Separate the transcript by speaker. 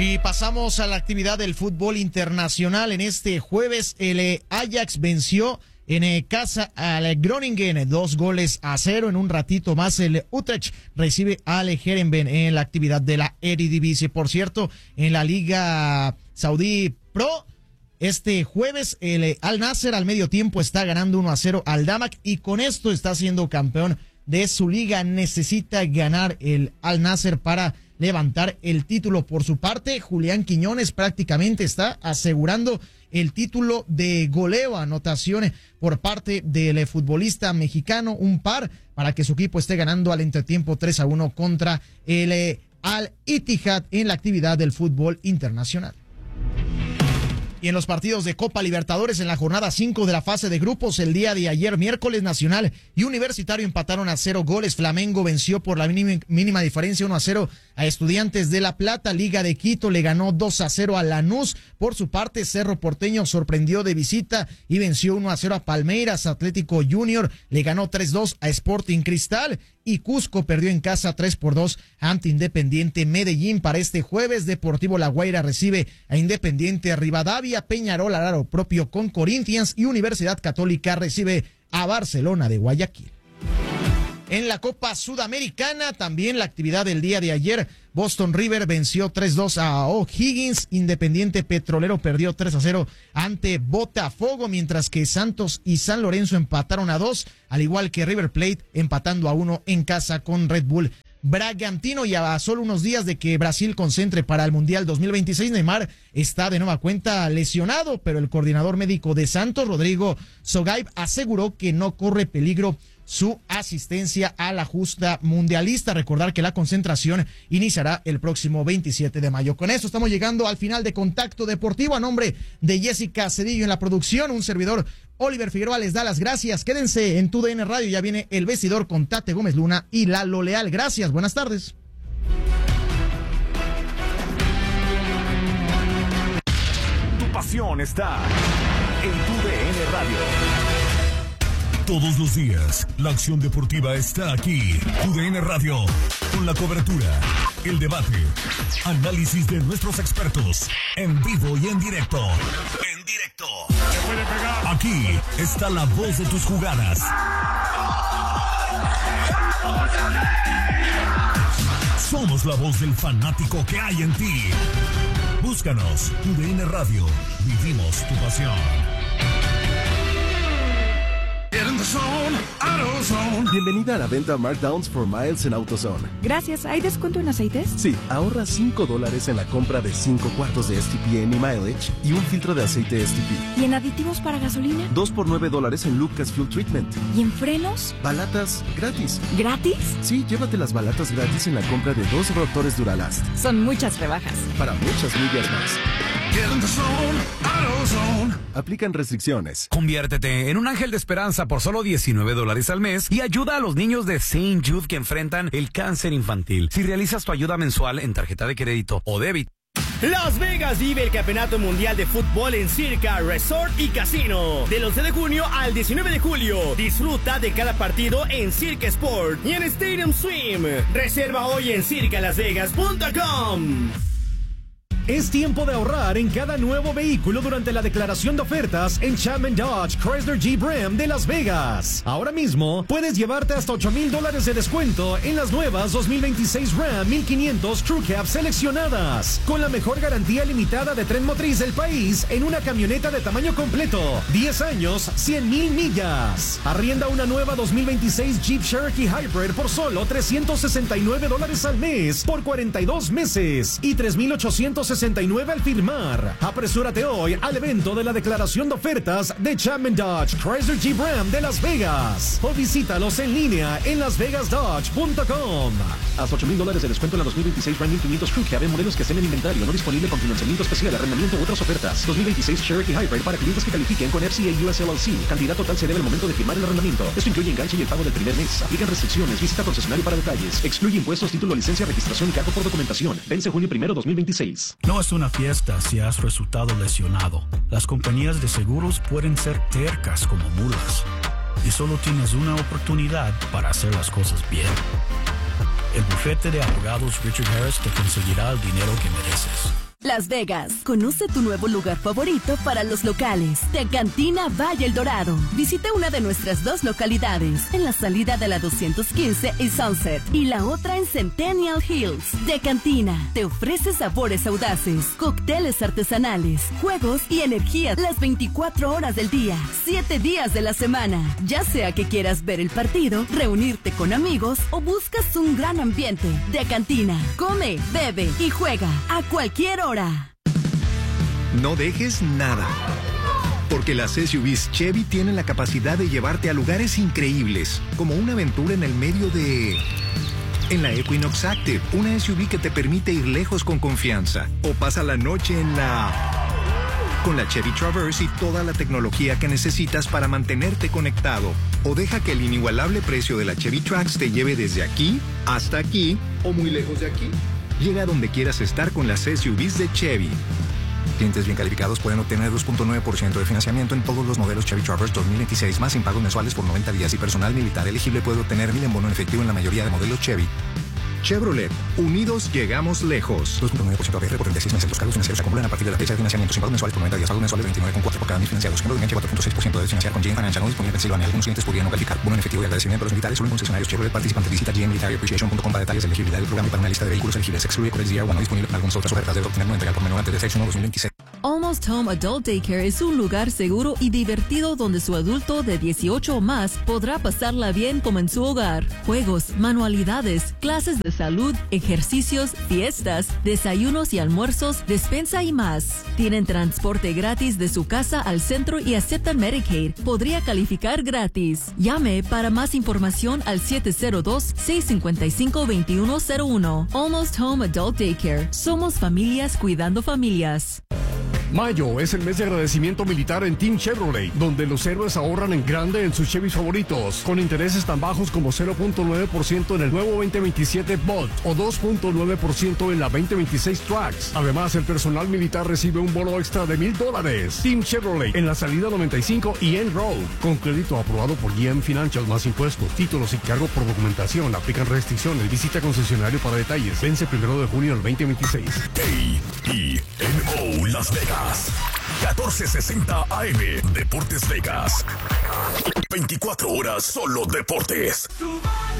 Speaker 1: Y pasamos a la actividad del fútbol internacional. En este jueves, el Ajax venció en casa al Groningen 2-0. En un ratito más, el Utrecht recibe al Heerenveen en la actividad de la Eredivisie. Por cierto, en la Liga Saudí Pro, este jueves, el Al Nassr al medio tiempo está ganando 1-0 al Damak y con esto está siendo campeón de su liga. Necesita ganar el Al Nassr para levantar el título. Por su parte, Julián Quiñones prácticamente está asegurando el título de goleo, anotaciones por parte del futbolista mexicano, un par para que su equipo esté ganando al entretiempo 3-1 contra el Al Ittihad en la actividad del fútbol internacional. Y en los partidos de Copa Libertadores en la jornada 5 de la fase de grupos, el día de ayer, miércoles, Nacional y Universitario empataron a 0 goles. Flamengo venció por la mínima diferencia 1-0 a Estudiantes de La Plata. Liga de Quito le ganó 2-0 a Lanús. Por su parte, Cerro Porteño sorprendió de visita y venció 1-0 a Palmeiras. Atlético Junior le ganó 3-2 a Sporting Cristal. Y Cusco perdió en casa 3-2 ante Independiente Medellín. Para este jueves, Deportivo La Guaira recibe a Independiente Rivadavia, Peñarol hará lo propio con Corinthians y Universidad Católica recibe a Barcelona de Guayaquil. En la Copa Sudamericana, también la actividad del día de ayer, Boston River venció 3-2 a O'Higgins, Independiente Petrolero perdió 3-0 ante Botafogo, mientras que Santos y San Lorenzo empataron a 2, al igual que River Plate empatando a 1 en casa con Red Bull Bragantino. Y a solo unos días de que Brasil concentre para el Mundial 2026, Neymar está de nueva cuenta lesionado, pero el coordinador médico de Santos, Rodrigo Sogaib, aseguró que no corre peligro su asistencia a la justa mundialista. Recordar que la concentración iniciará el próximo 27 de mayo. Con esto estamos llegando al final de Contacto Deportivo. A nombre de Jessica Cedillo en la producción, un servidor Oliver Figueroa les da las gracias. Quédense en TUDN Radio, ya viene El Vestidor con Tate Gómez Luna y Lalo Leal. Gracias, buenas tardes.
Speaker 2: Tu pasión está en TUDN Radio.
Speaker 3: Todos los días, la acción deportiva está aquí. TUDN Radio, con la cobertura, el debate, análisis de nuestros expertos, en vivo y en directo. En directo. Aquí está la voz de tus jugadas. Somos la voz del fanático que hay en ti. Búscanos, TUDN Radio. Vivimos tu pasión.
Speaker 4: Bienvenida a la venta Markdowns for Miles en AutoZone.
Speaker 5: Gracias. ¿Hay descuento en aceites?
Speaker 4: Sí, ahorra $5 en la compra de 5 cuartos de STP Any-Mileage y un filtro de aceite STP.
Speaker 5: ¿Y en aditivos para gasolina?
Speaker 4: 2 por $9 en Lucas Fuel Treatment.
Speaker 5: ¿Y en frenos?
Speaker 4: Balatas gratis.
Speaker 5: ¿Gratis?
Speaker 4: Sí, llévate las balatas gratis en la compra de 2 rotores Duralast.
Speaker 5: Son muchas rebajas.
Speaker 4: Para muchas millas más. Aplican restricciones.
Speaker 6: Conviértete en un ángel de esperanza por solo $19 al mes y ayuda a los niños de St. Jude que enfrentan el cáncer infantil. Si realizas tu ayuda mensual en tarjeta de crédito o débito.
Speaker 7: Las Vegas vive el Campeonato Mundial de Fútbol en Circa Resort y Casino. Del 11 de junio al 19 de julio. Disfruta de cada partido en Circa Sport y en Stadium Swim. Reserva hoy en circalasvegas.com.
Speaker 8: Es tiempo de ahorrar en cada nuevo vehículo durante la declaración de ofertas en Chapman Dodge Chrysler Jeep Ram de Las Vegas. Ahora mismo puedes llevarte hasta $8,000 de descuento en las nuevas 2026 Ram 1500 Crew Cab seleccionadas, con la mejor garantía limitada de tren motriz del país en una camioneta de tamaño completo. 10 años, 100,000 millas. Arrienda una nueva 2026 Jeep Cherokee Hybrid por solo $369 al mes por 42 meses y $3,869 al firmar. Apresúrate hoy al evento de la declaración de ofertas de Chapman Dodge Chrysler Jeep Ram de Las Vegas o visítalos en línea en lasvegasdodge.com.
Speaker 9: Hasta $8,000 de descuento en la 2026 Ram 1500 Crew Cab en modelos que estén en inventario, no disponible con financiamiento especial, arrendamiento u otras ofertas. 2026 Cherokee Hybrid para clientes que califiquen con FCA US LLC. Cantidad total se debe al momento de firmar el arrendamiento. Esto incluye enganche y el pago del primer mes. Aplican restricciones. Visita concesionario para detalles. Excluye impuestos, título, licencia, registración y cargo por documentación. Vence junio 1, 2026.
Speaker 10: No es una fiesta si has resultado lesionado. Las compañías de seguros pueden ser tercas como mulas. Y solo tienes una oportunidad para hacer las cosas bien. El bufete de abogados Richard Harris te conseguirá el dinero que mereces.
Speaker 11: Las Vegas. Conoce tu nuevo lugar favorito para los locales. De Cantina Valle El Dorado. Visita una de nuestras 2 localidades, en la salida de la 215 y Sunset, y la otra en Centennial Hills. De Cantina te ofrece sabores audaces, cócteles artesanales, juegos y energía las 24 horas del día, 7 días de la semana. Ya sea que quieras ver el partido, reunirte con amigos o buscas un gran ambiente. De Cantina. Come, bebe y juega a cualquier hora.
Speaker 12: No dejes nada, porque las SUVs Chevy tienen la capacidad de llevarte a lugares increíbles, como una aventura en el medio de... En la Equinox Active, una SUV que te permite ir lejos con confianza, o pasa la noche en la... Con la Chevy Traverse y toda la tecnología que necesitas para mantenerte conectado, o deja que el inigualable precio de la Chevy Trax te lleve desde aquí hasta aquí, o muy lejos de aquí. Llega a donde quieras estar con las SUVs de Chevy. Clientes bien calificados pueden obtener 2.9% de financiamiento en todos los modelos Chevy Traverse 2026, más sin pagos mensuales por 90 días, y personal militar elegible puede obtener 1,000 en bono en efectivo en la mayoría de modelos Chevy. Chevrolet, unidos llegamos lejos. 2.9% APR por 36 meses. Los cargos financieros se acumulan a partir de la fecha de financiamiento sin pagos mensuales por 90 días. Pagos mensuales 29,4 por cada 1,000 financiados. Ejemplo de enganche 4.6% de financiar con GM Financial. No disponible en Pensilvania. Algunos clientes podrían no calificar. Bono en efectivo y agradecimiento a los militares solo en concesionarios Chevrolet participantes. Visita gmmilitaryappreciation.com para detalles de elegibilidad del programa y para una lista de vehículos elegibles. Excluye Credit DR1. No disponible en algunas otras ofertas. Debe obtener no entregar por menor antes de fecha 1 2026.
Speaker 13: Almost Home Adult Daycare es un lugar seguro y divertido donde su adulto de 18 o más podrá pasarla bien como en su hogar. Juegos, manualidades, clases de salud, ejercicios, fiestas, desayunos y almuerzos, despensa y más. Tienen transporte gratis de su casa al centro y aceptan Medicaid. Podría calificar gratis. Llame para más información al 702-655-2101. Almost Home Adult Daycare. Somos familias cuidando familias.
Speaker 14: Mayo es el mes de agradecimiento militar en Team Chevrolet, donde los héroes ahorran en grande en sus Chevys favoritos, con intereses tan bajos como 0.9% en el nuevo 2027 Bolt o 2.9% en la 2026 Trax. Además, el personal militar recibe un bono extra de $1,000. Team Chevrolet en la salida 95 y End Road, con crédito aprobado por GM Financial más impuestos, títulos y cargo por documentación. Aplican restricciones. Visita concesionario para detalles. Vence 1 de junio del 2026.
Speaker 3: KENO Las Vegas. 1460 AM Deportes Vegas. 24 horas solo deportes.